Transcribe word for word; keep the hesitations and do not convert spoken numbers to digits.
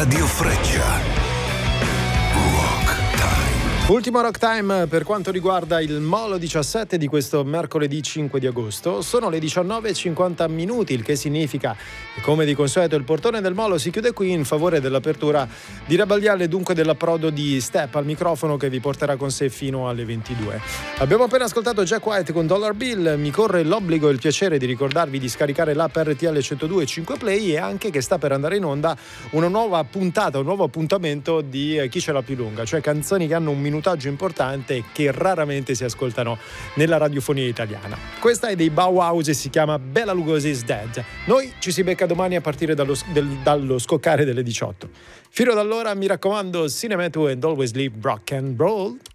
Radio Freccia. Rock Time. Ultimo Rock Time per quanto riguarda il Molo diciassette di questo mercoledì cinque di agosto. Sono le diciannove e cinquanta minuti, il che significa che, come di consueto, il portone del Molo si chiude qui in favore dell'apertura di Rebelliale, dunque dell'approdo di Step al microfono, che vi porterà con sé fino alle ventidue. Abbiamo appena ascoltato Jack White con Dollar Bill. Mi corre l'obbligo e il piacere di ricordarvi di scaricare l'app R T L centodue e cinque Play, e anche che sta per andare in onda una nuova puntata, un nuovo appuntamento di Chi ce l'ha più lunga, cioè canzoni che hanno un minutaggio importante e che raramente si ascoltano nella radiofonia italiana. Questa è dei Bauhaus e si chiama Bela Lugosi is Dead. Noi ci si becca domani a partire dallo, del, dallo scoccare delle diciotto. Fino ad allora, mi raccomando, Cinemetu and always leave rock and roll.